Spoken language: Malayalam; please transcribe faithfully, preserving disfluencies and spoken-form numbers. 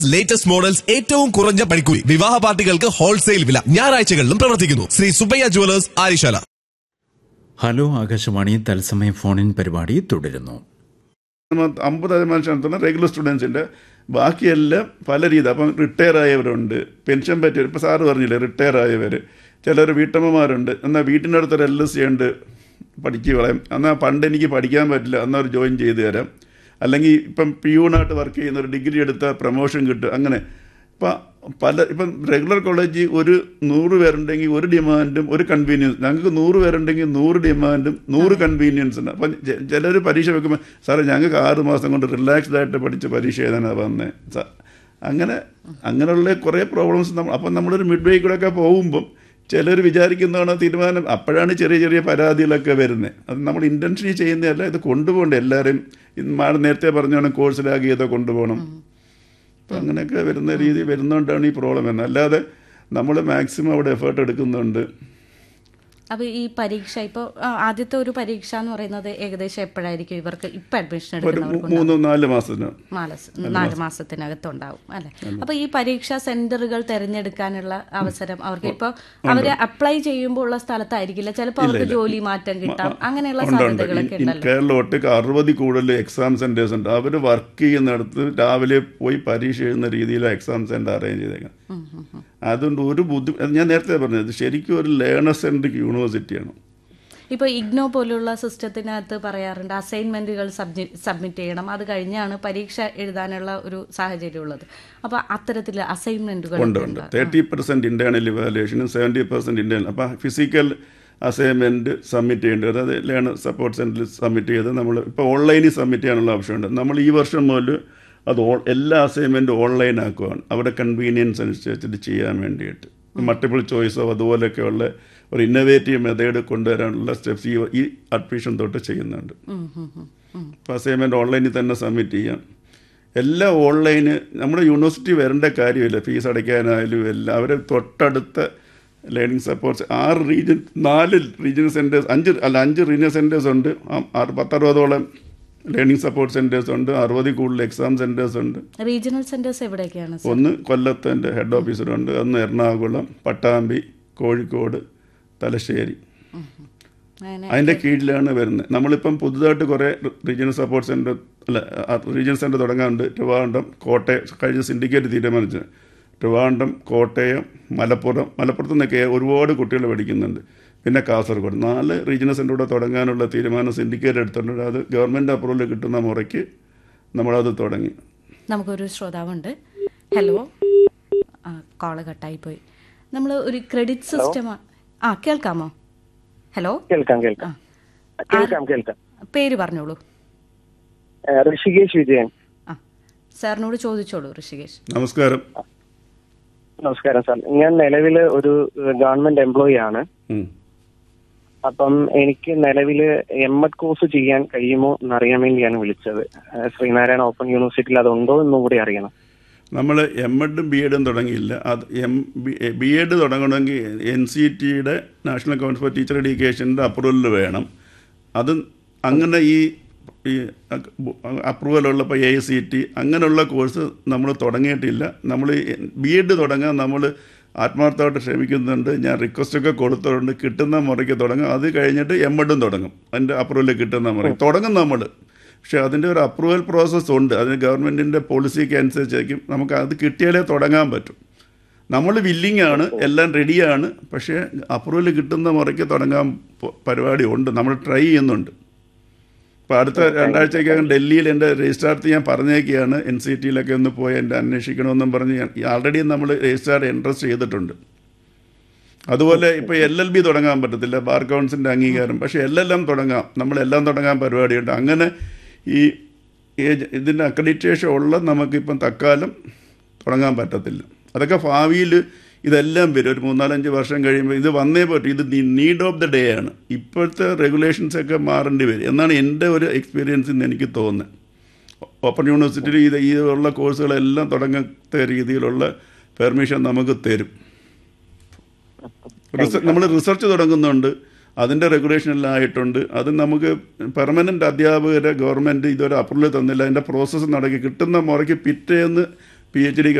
ലേറ്റസ്റ്റ് മോഡൽസ് ഏറ്റവും കുറഞ്ഞ പണിക്കൂലി. വിവാഹ പാർട്ടികൾക്ക് ഹോൾസെയിൽ വില. ഞായറാഴ്ചകളിലും പ്രവർത്തിക്കുന്നു. ശ്രീ സുബ്ബയ്യ ജുവലേഴ്സ്, ആര്യശാല. ഹലോ ആകാശവാണി തത്സമയ ഫോണിൻ പരിപാടി തുടരുന്നു. അമ്പത് ശതമാനം റെഗുലർ സ്റ്റുഡൻസിൻ്റെ, ബാക്കിയെല്ലാം പല രീതി. അപ്പം റിട്ടയർ ആയവരുണ്ട്, പെൻഷൻ പറ്റിയവർ, ഇപ്പോൾ സാറ് പറഞ്ഞില്ലേ റിട്ടയർ ആയവർ, ചിലർ വീട്ടമ്മമാരുണ്ട്. എന്നാൽ വീട്ടിൻ്റെ അടുത്തൊരു എൽ എസ് സി ഉണ്ട്, പഠിക്കുക കളയും. എന്നാൽ പണ്ട് എനിക്ക് പഠിക്കാൻ പറ്റില്ല, എന്നാൽ ഒരു ജോയിൻ ചെയ്ത് തരാം. അല്ലെങ്കിൽ ഇപ്പം പിയൂണായിട്ട് വർക്ക് ചെയ്യുന്ന ഒരു ഡിഗ്രി എടുത്താൽ പ്രൊമോഷൻ കിട്ടും. അങ്ങനെ ഇപ്പം പല ഇപ്പം റെഗുലർ കോളേജിൽ ഒരു നൂറ് പേരുണ്ടെങ്കിൽ ഒരു ഡിമാൻഡും ഒരു കൺവീനിയൻസ്. ഞങ്ങൾക്ക് നൂറ് പേരുണ്ടെങ്കിൽ നൂറ് ഡിമാൻഡും നൂറ് കൺവീനിയൻസ് ഉണ്ട്. അപ്പം ചിലർ പരീക്ഷ വെക്കുമ്പോൾ സാറേ ഞങ്ങൾക്ക് ആറ് മാസം കൊണ്ട് റിലാക്സ്ഡ് ആയിട്ട് പഠിച്ച് പരീക്ഷ എഴുതാനാണ് വന്നത്. അങ്ങനെ അങ്ങനെയുള്ള കുറേ പ്രോബ്ലംസ് നമ്മൾ അപ്പം നമ്മളൊരു മിഡ് വേ കൂടെ ഒക്കെ പോകുമ്പം ചിലർ വിചാരിക്കുന്നതാണ് തീരുമാനം. അപ്പോഴാണ് ചെറിയ ചെറിയ പരാതികളൊക്കെ വരുന്നത്. അത് നമ്മൾ ഇൻറ്റൻഷനി ചെയ്യുന്നതല്ല, ഇത് കൊണ്ടുപോകണ്ടേ എല്ലാവരും. മാഡം നേരത്തെ പറഞ്ഞാണ് കോഴ്സിലാക്കി ചെയ്തോ കൊണ്ടുപോകണം. അപ്പം അങ്ങനെയൊക്കെ വരുന്ന രീതി വരുന്നതുകൊണ്ടാണ് ഈ പ്രോബ്ലം വരുന്നത്. അല്ലാതെ നമ്മൾ മാക്സിമം അവിടെ എഫേർട്ട് എടുക്കുന്നുണ്ട്. അപ്പോൾ ഈ പരീക്ഷ ഇപ്പോൾ ആദ്യത്തെ ഒരു പരീക്ഷ എന്ന് പറയുന്നത് ഏകദേശം എപ്പോഴായിരിക്കും ഇവർക്ക് ഇപ്പം അഡ്മിഷൻ എടുക്കുന്നവർക്ക്? മൂന്നോ നാല് മാസത്തിന് നാല് മാസത്തിനകത്തുണ്ടാവും അല്ലേ? അപ്പോൾ ഈ പരീക്ഷാ സെന്ററുകൾ തിരഞ്ഞെടുക്കാനുള്ള അവസരം അവർക്ക് ഇപ്പോൾ അവർ അപ്ലൈ ചെയ്യുമ്പോൾ ഉള്ള സ്ഥലത്തായിരിക്കില്ല, ചിലപ്പോൾ അവർക്ക് ജോലി മാറ്റം കിട്ടാം, അങ്ങനെയുള്ള സാധ്യതകളൊക്കെ ഉണ്ടല്ലോ. കേരളം ഒട്ടേക്ക് അറുപതിൽ കൂടുതൽ എക്സാം സെന്റേഴ്സ് ഉണ്ട്. അവർ വർക്ക് ചെയ്യുന്നിടത്ത് രാവിലെ പോയി പരീക്ഷ എഴുതുന്ന രീതിയിലാണ് എക്സാം സെന്റർ അറേഞ്ച് ചെയ്തേക്കാം. അതുകൊണ്ട് ഒരു ബുദ്ധിമുട്ട്, ഞാൻ നേരത്തെ പറഞ്ഞത് ശരിക്കും ഒരു ലേണർ സെൻട്രിക് യൂണിവേഴ്സിറ്റിയാണ്. ഇപ്പോൾ ഇഗ്നോ പോലുള്ള സിസ്റ്റത്തിനകത്ത് പറയാറുണ്ട് അസൈൻമെന്റുകൾ സബ്മിറ്റ് ചെയ്യണം, അത് കഴിഞ്ഞാണ് പരീക്ഷ എഴുതാനുള്ള ഒരു സാഹചര്യം ഉള്ളത്. അപ്പോൾ അത്തരത്തിൽ അസൈൻമെന്റുകൾ ഉണ്ട് ഉണ്ട് thirty percent internal ഇവാലുവേഷനും seventy percent internal. അപ്പോൾ ഫിസിക്കൽ അസൈൻമെന്റ് സബ്മിറ്റ് ചെയ്യേണ്ടത് അത് ലേണർ സപ്പോർട്ട് സെന്ററിൽ സബ്മിറ്റ് ചെയ്ത് നമ്മൾ ഇപ്പോൾ ഓൺലൈനിൽ സബ്മിറ്റ് ചെയ്യാനുള്ള ഓപ്ഷൻ ഉണ്ട്. നമ്മൾ ഈ വർഷം മുതൽ അത് എല്ലാ അസൈൻമെൻറ്റും ഓൺലൈൻ ആക്കുകയാണ്, അവിടെ കൺവീനിയൻസ് അനുസരിച്ചിട്ട് ചെയ്യാൻ വേണ്ടിയിട്ട്. മൾട്ടിപ്പിൾ ചോയ്സോ അതുപോലെയൊക്കെയുള്ള ഒരു ഇന്നോവേറ്റീവ് മെത്തേഡ് കൊണ്ടുവരാനുള്ള സ്റ്റെപ്സ് ഈ ഈ അഡ്മിഷൻ തൊട്ട് ചെയ്യുന്നുണ്ട്. ഇപ്പോൾ അസൈൻമെൻറ്റ് ഓൺലൈനിൽ തന്നെ സബ്മിറ്റ് ചെയ്യാം. എല്ലാം ഓൺലൈന്. നമ്മുടെ യൂണിവേഴ്സിറ്റി വരേണ്ട കാര്യമില്ല, ഫീസ് അടയ്ക്കാനായാലും എല്ലാം. അവരെ തൊട്ടടുത്ത ലേണിംഗ് സപ്പോർട്ട്സ് ആറ് റീജിയൻ നാല് റീജിയണൽ സെൻറ്റേഴ്സ് അഞ്ച് അല്ല അഞ്ച് റീജിയണൽ സെൻറ്റേഴ്സ് ഉണ്ട്. പത്തറുപതോളം ലേണിംഗ് സപ്പോർട്ട് സെന്റേഴ്സ് ഉണ്ട്. അറുപതിൽ കൂടുതൽ എക്സാം സെന്റേഴ്സ് ഉണ്ട്. റീജിയണൽ സെന്റേഴ്സ് എവിടെയൊക്കെയാണ്? ഒന്ന് കൊല്ലത്തിൻ്റെ ഹെഡ് ഓഫീസിലുണ്ട്, ഒന്ന് എറണാകുളം, പട്ടാമ്പി, കോഴിക്കോട്, തലശ്ശേരി. അതിൻ്റെ കീഴിലാണ് വരുന്നത്. നമ്മളിപ്പം പുതുതായിട്ട് കുറേ റീജിയണൽ സപ്പോർട്ട് സെൻറ്റർ അല്ല റീജിയണൽ സെൻറ്റർ തുടങ്ങാനുണ്ട്. ട്രിവാൻഡ്രം, കോട്ടയം. കഴിഞ്ഞ സിൻഡിക്കേറ്റ് തീരുമാനിച്ചത് ട്രിവാൻഡ്രം, കോട്ടയം, മലപ്പുറം. മലപ്പുറത്തു നിന്നൊക്കെ ഒരുപാട് കുട്ടികൾ പഠിക്കുന്നുണ്ട്. പിന്നെ കാസർഗോഡ്. നാല് റീജിയണൽ സെൻ്റർ കൂടെ തുടങ്ങാനുള്ള തീരുമാനം സിൻഡിക്കേറ്റ് എടുത്തിട്ടുണ്ട്. അത് ഗവൺമെൻറ് അപ്രൂവൽ കിട്ടുന്ന മുറയ്ക്ക് നമ്മളത് തുടങ്ങി. നമുക്കൊരു ശ്രോതാവുണ്ട്. ഹലോ, ആ കോള് കട്ടായിപ്പോയി. നമ്മൾ ഒരു ക്രെഡിറ്റ് സിസ്റ്റം ആ കേൾക്കാമോ? ഹലോ, കേൾക്കാം കേൾക്കാം കേൾക്കാം കേൾക്കാം പേര് പറഞ്ഞോളൂ. ഋഷികേഷ് വിജയൻ. ആ സാറിനോട് ചോദിച്ചോളൂ. ഋഷികേഷ്, നമസ്കാരം. നമസ്കാരം സാർ. ഞാൻ നിലവിൽ ഒരു ഗവൺമെന്റ് എംപ്ലോയി ആണ്. അപ്പം എനിക്ക് നിലവിൽ എം എഡ് കോഴ്സ് ചെയ്യാൻ കഴിയുമോ എന്നറിയാൻ വേണ്ടിയാണ് വിളിച്ചത്. ശ്രീനാരായണ ഓപ്പൺ യൂണിവേഴ്സിറ്റിയിൽ അതുണ്ടോ എന്നും കൂടി അറിയണം. നമ്മൾ എം എഡും ബി എഡും തുടങ്ങിയില്ല. അത് M B Ed തുടങ്ങണമെങ്കിൽ N C ടിയുടെ national council four teacher എഡ്യൂക്കേഷൻ്റെ approval വേണം. അത് അങ്ങനെ ഈ ഈ അപ്രൂവലുള്ള ഇപ്പോൾ എ ഐ സി ടി അങ്ങനെയുള്ള കോഴ്സ് നമ്മൾ തുടങ്ങിയിട്ടില്ല. നമ്മൾ ബി എഡ് തുടങ്ങാൻ നമ്മൾ ആത്മാർത്ഥമായിട്ട് ശ്രമിക്കുന്നുണ്ട്. ഞാൻ റിക്വസ്റ്റൊക്കെ കൊടുത്തിട്ടുണ്ട്. കിട്ടുന്ന മുറയ്ക്ക് തുടങ്ങും. അത് കഴിഞ്ഞിട്ട് എം എഡും തുടങ്ങും. അതിൻ്റെ അപ്രൂവൽ കിട്ടുന്ന മുറയ്ക്ക് തുടങ്ങും നമ്മൾ. പക്ഷേ അതിൻ്റെ ഒരു അപ്രൂവൽ പ്രോസസ്സ് ഉണ്ട്. അതിന് ഗവൺമെൻറ്റിൻ്റെ പോളിസിക്ക് അനുസരിച്ചായിരിക്കും നമുക്ക് അത് കിട്ടിയാലേ തുടങ്ങാൻ പറ്റും. നമ്മൾ വില്ലിങ് ആണ്, എല്ലാം റെഡിയാണ്. പക്ഷേ അപ്രൂവൽ കിട്ടുന്ന മുറയ്ക്ക് തുടങ്ങാൻ പരിപാടി ഉണ്ട്. നമ്മൾ ട്രൈ ചെയ്യുന്നുണ്ട്. ഇപ്പോൾ അടുത്ത രണ്ടാഴ്ചക്കകം ഡൽഹിയിൽ എൻ്റെ രജിസ്ട്രാർത്ത് ഞാൻ പറഞ്ഞേക്കുകയാണ്. എൻ സി ടിയിലൊക്കെ ഒന്ന് പോയി എൻ്റെ അന്വേഷിക്കണമെന്നും പറഞ്ഞ് ആൾറെഡി നമ്മൾ രജിസ്ട്രാർ ഇൻട്രസ്റ്റ് ചെയ്തിട്ടുണ്ട്. അതുപോലെ ഇപ്പോൾ എൽ എൽ ബി തുടങ്ങാൻ പറ്റത്തില്ല, ബാർ കൗൺസിലിൻ്റെ അംഗീകാരം. പക്ഷേ എൽ എൽ എം തുടങ്ങാം. നമ്മളെല്ലാം തുടങ്ങാൻ പരിപാടിയുണ്ട്. അങ്ങനെ ഈ ഇതിൻ്റെ അക്രഡിറ്റേഷൻ ഉള്ള നമുക്കിപ്പം തൽക്കാലം തുടങ്ങാൻ പറ്റത്തില്ല. അതൊക്കെ ഭാവിയിൽ ഇതെല്ലാം വരും. ഒരു മൂന്നാലഞ്ച് വർഷം കഴിയുമ്പോൾ ഇത് വന്നേ പറ്റും. ഇത് നീഡ് ഓഫ് ദ ഡേ ആണ്. ഇപ്പോഴത്തെ റെഗുലേഷൻസൊക്കെ മാറേണ്ടി വരും എന്നാണ് എൻ്റെ ഒരു എക്സ്പീരിയൻസിൽ നിന്ന് എനിക്ക് തോന്നുന്നത്. ഓപ്പൺ യൂണിവേഴ്സിറ്റിയിൽ ഇത് ഈ ഉള്ള കോഴ്സുകളെല്ലാം തുടങ്ങാത്ത രീതിയിലുള്ള പെർമിഷൻ നമുക്ക് തരും. റിസർച്ച് നമ്മൾ റിസർച്ച് തുടങ്ങുന്നുണ്ട്. അതിൻ്റെ റെഗുലേഷനെല്ലാം ആയിട്ടുണ്ട്. അത് നമുക്ക് പെർമനൻ്റ് അധ്യാപകരെ ഗവൺമെൻറ് ഇതൊരു അപ്രൂവൽ തന്നില്ല. അതിൻ്റെ പ്രോസസ്സ് നടക്കി കിട്ടുന്ന മുറയ്ക്ക് പിറ്റേന്ന് പി എച്ച് ഡി